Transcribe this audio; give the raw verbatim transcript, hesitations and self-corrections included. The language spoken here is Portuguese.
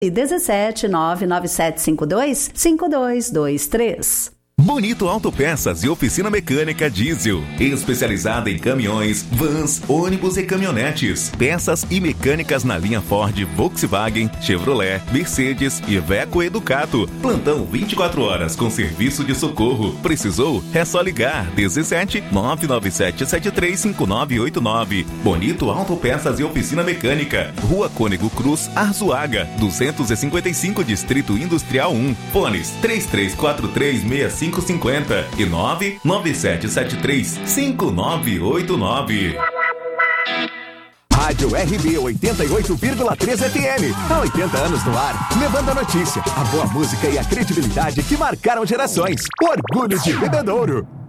E dezessete nove nove sete cinco dois cinco dois dois três. Bonito Autopeças e Oficina Mecânica Diesel, especializada em caminhões, vans, ônibus e caminhonetes. Peças e mecânicas na linha Ford, Volkswagen, Chevrolet, Mercedes, Iveco e Ducato. Plantão vinte e quatro horas com serviço de socorro. Precisou? É só ligar dezessete nove nove sete sete três cinco nove oito nove. Bonito Autopeças e Oficina Mecânica, Rua Cônego Cruz, Arzuaga, duzentos e cinquenta e cinco, Distrito Industrial um. Fones três três quatro três seis cinco cinco zero e nove nove sete sete três cinco nove oito nove. Rádio R B oitenta e oito vírgula três F M. Há oitenta anos no ar, levando a notícia, a boa música e a credibilidade que marcaram gerações. Orgulho de Bebedouro.